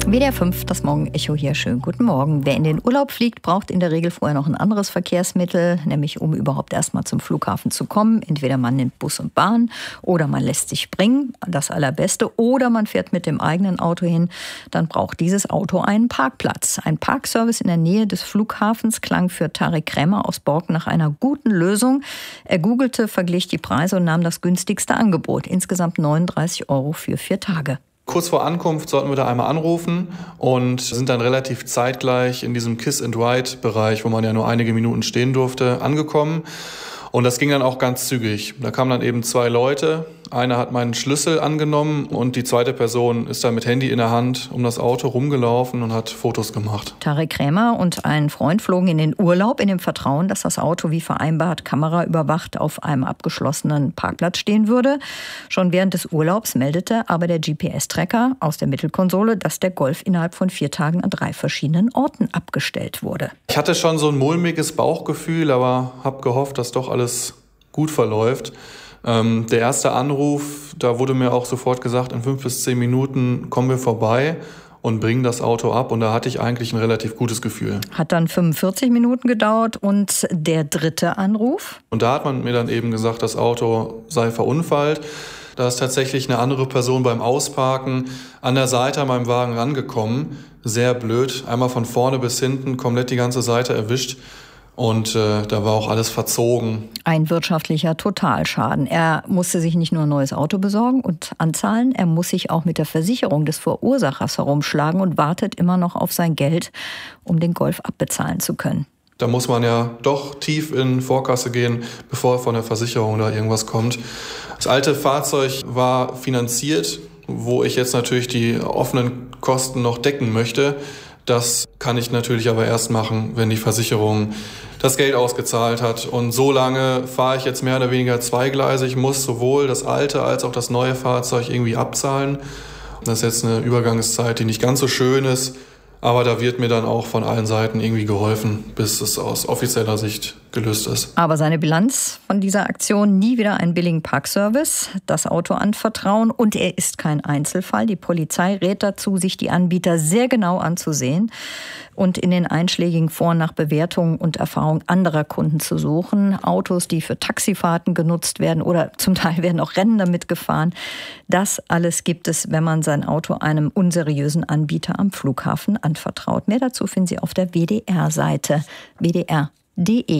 WDR 5, das Morgenecho hier. Schönen guten Morgen. Wer in den Urlaub fliegt, braucht in der Regel vorher noch ein anderes Verkehrsmittel, nämlich um überhaupt erstmal zum Flughafen zu kommen. Entweder man nimmt Bus und Bahn oder man lässt sich bringen, das Allerbeste, oder man fährt mit dem eigenen Auto hin. Dann braucht dieses Auto einen Parkplatz. Ein Parkservice in der Nähe des Flughafens klang für Tarek Krämer aus Borken nach einer guten Lösung. Er googelte, verglich die Preise und nahm das günstigste Angebot. Insgesamt 39 € für 4 Tage. Kurz vor Ankunft sollten wir da einmal anrufen und sind dann relativ zeitgleich in diesem Kiss-and-Ride-Bereich, wo man ja nur einige Minuten stehen durfte, angekommen. Und das ging dann auch ganz zügig. Da kamen dann eben 2 Leute. Einer hat meinen Schlüssel angenommen und die zweite Person ist dann mit Handy in der Hand um das Auto rumgelaufen und hat Fotos gemacht. Tarek Krämer und ein Freund flogen in den Urlaub in dem Vertrauen, dass das Auto wie vereinbart kameraüberwacht auf einem abgeschlossenen Parkplatz stehen würde. Schon während des Urlaubs meldete aber der GPS-Tracker aus der Mittelkonsole, dass der Golf innerhalb von 4 Tagen an 3 verschiedenen Orten abgestellt wurde. Ich hatte schon so ein mulmiges Bauchgefühl, aber habe gehofft, dass doch alles gut verläuft. Der erste Anruf, da wurde mir auch sofort gesagt, in 5 bis 10 Minuten kommen wir vorbei und bringen das Auto ab. Und da hatte ich eigentlich ein relativ gutes Gefühl. Hat dann 45 Minuten gedauert und der dritte Anruf? Und da hat man mir dann eben gesagt, das Auto sei verunfallt. Da ist tatsächlich eine andere Person beim Ausparken an der Seite an meinem Wagen rangekommen. Sehr blöd, einmal von vorne bis hinten, komplett die ganze Seite erwischt. Und da war auch alles verzogen. Ein wirtschaftlicher Totalschaden. Er musste sich nicht nur ein neues Auto besorgen und anzahlen, er muss sich auch mit der Versicherung des Verursachers herumschlagen und wartet immer noch auf sein Geld, um den Golf abbezahlen zu können. Da muss man ja doch tief in Vorkasse gehen, bevor von der Versicherung da irgendwas kommt. Das alte Fahrzeug war finanziert, wo ich jetzt natürlich die offenen Kosten noch decken möchte. Das kann ich natürlich aber erst machen, wenn die Versicherung das Geld ausgezahlt hat. Und so lange fahre ich jetzt mehr oder weniger zweigleisig. Ich muss sowohl das alte als auch das neue Fahrzeug irgendwie abzahlen. Das ist jetzt eine Übergangszeit, die nicht ganz so schön ist. Aber da wird mir dann auch von allen Seiten irgendwie geholfen, bis es aus offizieller Sicht gelöst ist. Aber seine Bilanz von dieser Aktion: nie wieder einen billigen Parkservice, das Auto anvertrauen, und er ist kein Einzelfall. Die Polizei rät dazu, sich die Anbieter sehr genau anzusehen und in den einschlägigen Foren nach Bewertungen und Erfahrungen anderer Kunden zu suchen. Autos, die für Taxifahrten genutzt werden, oder zum Teil werden auch Rennen damit gefahren. Das alles gibt es, wenn man sein Auto einem unseriösen Anbieter am Flughafen anvertraut. Mehr dazu finden Sie auf der WDR-Seite wdr.de.